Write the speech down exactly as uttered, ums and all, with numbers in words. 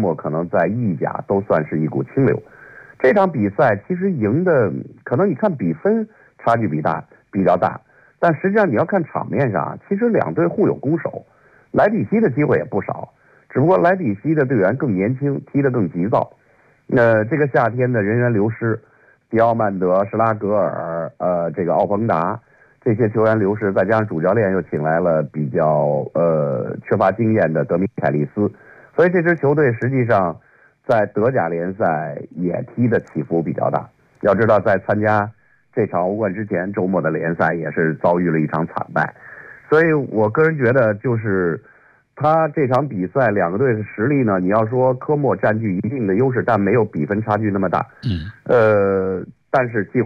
莫可能在意甲都算是一股清流。这场比赛其实赢的可能你看比分差距比大比较大，但实际上你要看场面上，其实两队互有攻守，莱比锡的机会也不少，只不过莱比锡的队员更年轻，踢得更急躁。那这个夏天的人员流失，迪奥曼德、施拉格尔、呃，这个奥彭达这些球员流失，再加上主教练又请来了比较呃缺乏经验的德米凯利斯，所以这支球队实际上在德甲联赛也踢的起伏比较大。要知道，在参加这场欧冠之前，周末的联赛也是遭遇了一场惨败，所以我个人觉得，就是他这场比赛两个队的实力呢，你要说科莫占据一定的优势，但没有比分差距那么大。 嗯， 呃，但是几乎